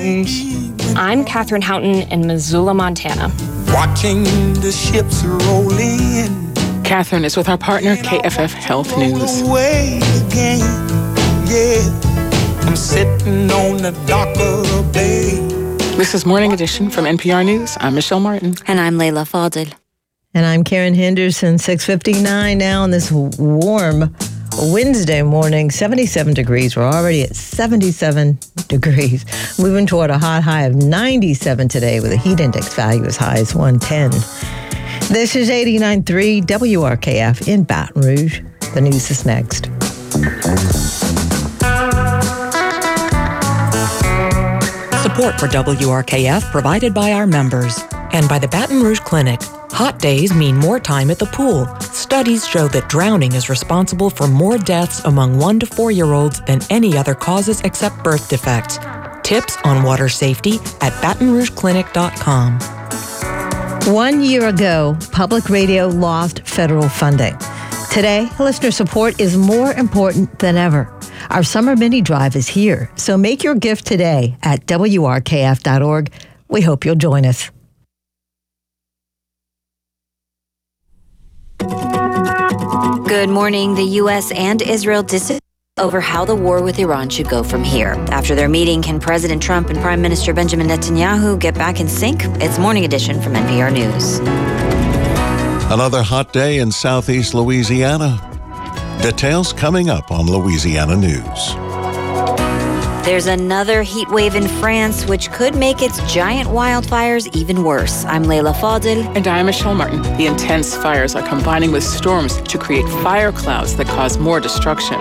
I'm Catherine Houghton in Missoula, Montana. Watching the ships roll in. Catherine is with our partner, KFF Health News. I'm sitting on the dock of the bay. This is Morning Edition from NPR News. I'm Michelle Martin. And I'm Layla Fadel. And I'm Karen Henderson. 6:59 now on this warm Wednesday morning, 77 degrees. We're already at 77 degrees. Moving toward a hot high of 97 today with a heat index value as high as 110. This is 89.3 WRKF in Baton Rouge. The news is next. Support for WRKF provided by our members and by the Baton Rouge Clinic. Hot days mean more time at the pool. Studies show that drowning is responsible for more deaths among 1 to 4-year-olds than any other causes except birth defects. Tips on water safety at BatonRougeClinic.com. 1 year ago, public radio lost federal funding. Today, listener support is more important than ever. Our summer mini drive is here, so make your gift today at WRKF.org. We hope you'll join us. Good morning. The U.S. and Israel disagree over how the war with Iran should go from here. After their meeting, can President Trump and Prime Minister Benjamin Netanyahu get back in sync? It's Morning Edition from NPR News. Another hot day in southeast Louisiana. Details coming up on Louisiana News. There's another heat wave in France, which could make its giant wildfires even worse. I'm Layla Fadel. And I'm Michelle Martin. The intense fires are combining with storms to create fire clouds that cause more destruction.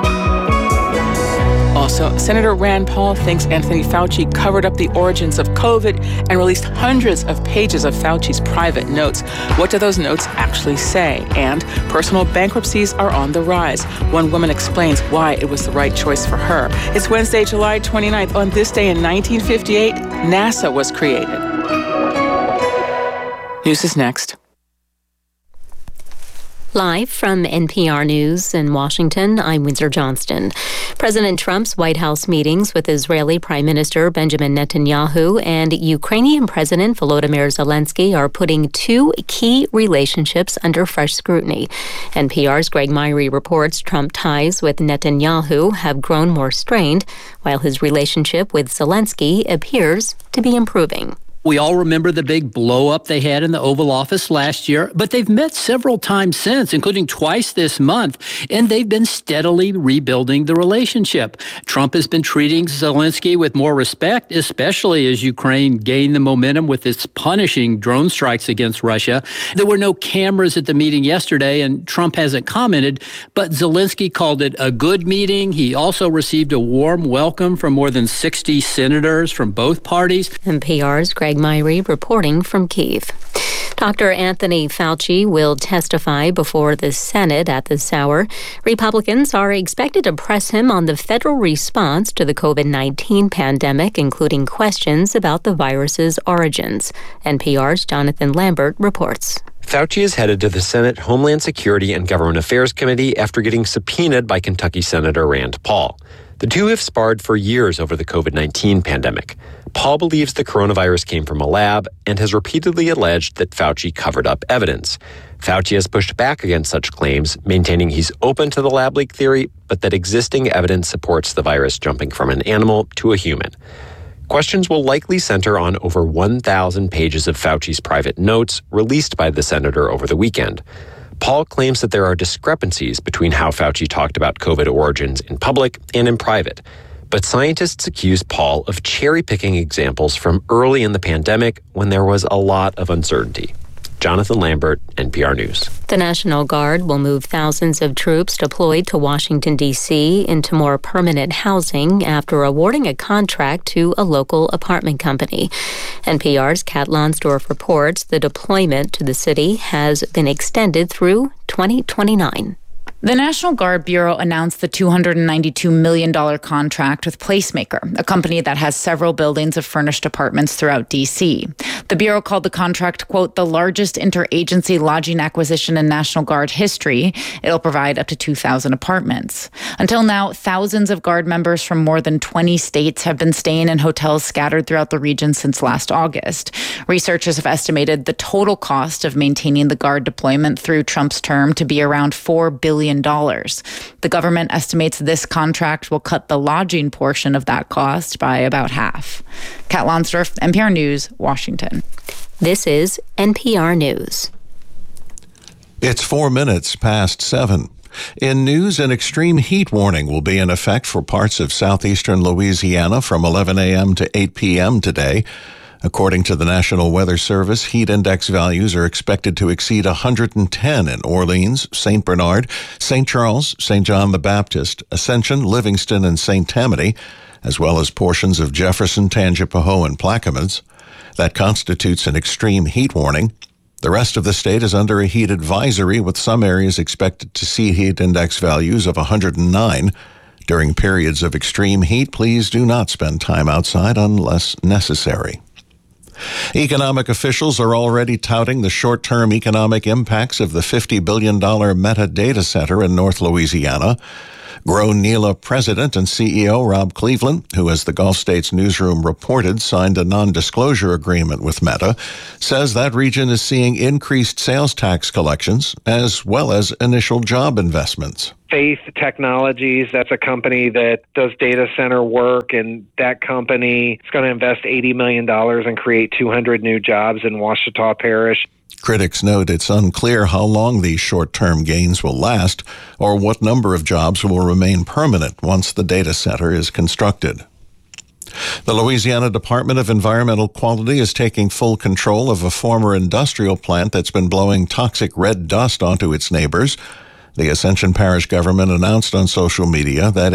Also, Senator Rand Paul thinks Anthony Fauci covered up the origins of COVID and released hundreds of pages of Fauci's private notes. What do those notes actually say? And personal bankruptcies are on the rise. One woman explains why it was the right choice for her. It's Wednesday, July 29th. On this day in 1958, NASA was created. News is next. Live from NPR News in Washington, I'm Windsor Johnston. President Trump's White House meetings with Israeli Prime Minister Benjamin Netanyahu and Ukrainian President Volodymyr Zelensky are putting two key relationships under fresh scrutiny. NPR's Greg Myrie reports Trump ties with Netanyahu have grown more strained, while his relationship with Zelensky appears to be improving. We all remember the big blow-up they had in the Oval Office last year, but they've met several times since, including twice this month, and they've been steadily rebuilding the relationship. Trump has been treating Zelensky with more respect, especially as Ukraine gained the momentum with its punishing drone strikes against Russia. There were no cameras at the meeting yesterday, and Trump hasn't commented, but Zelensky called it a good meeting. He also received a warm welcome from more than 60 senators from both parties. NPR's Greg Myrie reporting from Kyiv. Dr. Anthony Fauci will testify before the Senate at this hour. Republicans are expected to press him on the federal response to the COVID-19 pandemic, including questions about the virus's origins. NPR's Jonathan Lambert reports. Fauci is headed to the Senate Homeland Security and Government Affairs Committee after getting subpoenaed by Kentucky Senator Rand Paul. The two have sparred for years over the COVID-19 pandemic. Paul believes the coronavirus came from a lab and has repeatedly alleged that Fauci covered up evidence. Fauci has pushed back against such claims, maintaining he's open to the lab leak theory, but that existing evidence supports the virus jumping from an animal to a human. Questions will likely center on over 1,000 pages of Fauci's private notes released by the senator over the weekend. Paul claims that there are discrepancies between how Fauci talked about COVID origins in public and in private. But scientists accuse Paul of cherry-picking examples from early in the pandemic when there was a lot of uncertainty. Jonathan Lambert, NPR News. The National Guard will move thousands of troops deployed to Washington, D.C. into more permanent housing after awarding a contract to a local apartment company. NPR's Kat Lonsdorf reports the deployment to the city has been extended through 2029. The National Guard Bureau announced the $292 million contract with Placemaker, a company that has several buildings of furnished apartments throughout D.C. The Bureau called the contract, quote, the largest interagency lodging acquisition in National Guard history. It'll provide up to 2,000 apartments. Until now, thousands of Guard members from more than 20 states have been staying in hotels scattered throughout the region since last August. Researchers have estimated the total cost of maintaining the Guard deployment through Trump's term to be around $4 billion. The government estimates this contract will cut the lodging portion of that cost by about half. Kat Lonsdorf, NPR News, Washington. This is NPR News. It's 4 minutes past 7. In news, an extreme heat warning will be in effect for parts of southeastern Louisiana from 11 a.m. to 8 p.m. today. According to the National Weather Service, heat index values are expected to exceed 110 in Orleans, St. Bernard, St. Charles, St. John the Baptist, Ascension, Livingston, and St. Tammany, as well as portions of Jefferson, Tangipahoa, and Plaquemines. That constitutes an extreme heat warning. The rest of the state is under a heat advisory, with some areas expected to see heat index values of 109. During periods of extreme heat, please do not spend time outside unless necessary. Economic officials are already touting the short-term economic impacts of the $50 billion Meta data center in North Louisiana. GrowNELA president and CEO Rob Cleveland, who, as the Gulf States newsroom reported, signed a non-disclosure agreement with Meta, says that region is seeing increased sales tax collections as well as initial job investments. Faith Technologies, that's a company that does data center work, and that company is going to invest $80 million and create 200 new jobs in Ouachita Parish. Critics note it's unclear how long these short-term gains will last or what number of jobs will remain permanent once the data center is constructed. The Louisiana Department of Environmental Quality is taking full control of a former industrial plant that's been blowing toxic red dust onto its neighbors. The Ascension Parish government announced on social media that